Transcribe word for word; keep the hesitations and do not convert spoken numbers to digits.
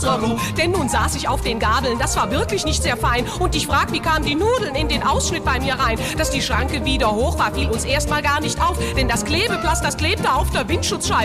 Denn nun saß ich auf den Gabeln, das war wirklich nicht sehr fein. Und ich frag, wie kamen die Nudeln in den Ausschnitt bei mir rein? Dass die Schranke wieder hoch war, fiel uns erstmal gar nicht auf. Denn das Klebeplast, das klebte auf der Windschutzscheibe.